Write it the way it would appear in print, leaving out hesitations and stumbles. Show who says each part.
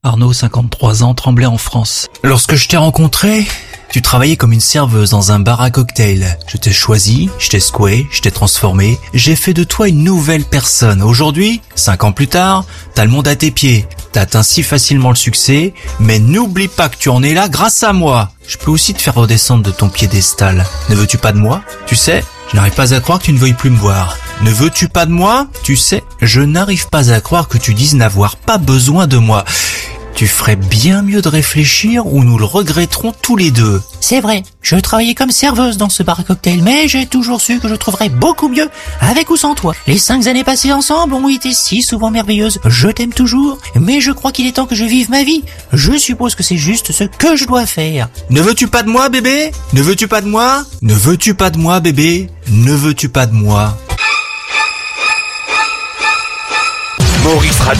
Speaker 1: Arnaud, 53 ans, Tremblay en France. Lorsque je t'ai rencontré, tu travaillais comme une serveuse dans un bar à cocktail. Je t'ai choisi, je t'ai secoué, je t'ai transformé. J'ai fait de toi une nouvelle personne. Aujourd'hui, 5 ans plus tard, t'as le monde à tes pieds. T'as atteint si facilement le succès, mais n'oublie pas que tu en es là grâce à moi. Je peux aussi te faire redescendre de ton piédestal. Ne veux-tu pas de moi? Tu sais, je n'arrive pas à croire que tu ne veuilles plus me voir. Ne veux-tu pas de moi? Tu sais, je n'arrive pas à croire que tu dises n'avoir pas besoin de moi. Tu ferais bien mieux de réfléchir ou nous le regretterons tous les deux.
Speaker 2: C'est vrai, je travaillais comme serveuse dans ce bar à cocktail, mais j'ai toujours su que je trouverais beaucoup mieux avec ou sans toi. Les 5 années passées ensemble ont été si souvent merveilleuses. Je t'aime toujours, mais je crois qu'il est temps que je vive ma vie. Je suppose que c'est juste ce que je dois faire.
Speaker 1: Ne veux-tu pas de moi, bébé? Ne veux-tu pas de moi? Ne veux-tu pas de moi, bébé? Ne veux-tu pas de moi?
Speaker 3: Maurice Radio.